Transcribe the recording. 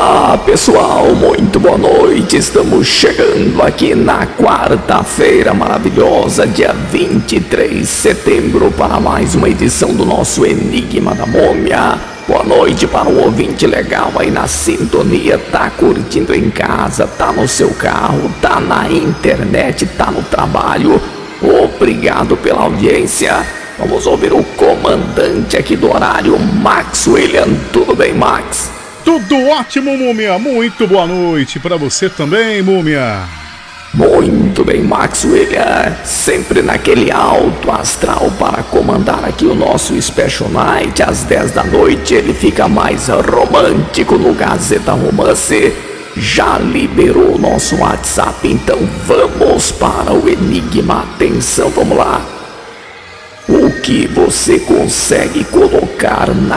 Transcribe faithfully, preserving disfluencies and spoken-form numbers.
Olá pessoal, muito boa noite. Estamos chegando aqui na quarta-feira maravilhosa, dia vinte e três de setembro, para mais uma edição do nosso Enigma da Múmia. Boa noite para o ouvinte legal aí na sintonia, tá curtindo em casa, tá no seu carro, tá na internet, tá no trabalho. Obrigado pela audiência. Vamos ouvir o comandante aqui do horário, Max William. Tudo bem, Max? Tudo ótimo, Múmia. Muito boa noite para você também, Múmia. Muito bem, Max William. Sempre naquele alto astral para comandar aqui o nosso Special Night. Às dez da noite ele fica mais romântico no Gazeta Romance. Já liberou o nosso WhatsApp, então vamos para o Enigma. Atenção, vamos lá. O que você consegue colocar na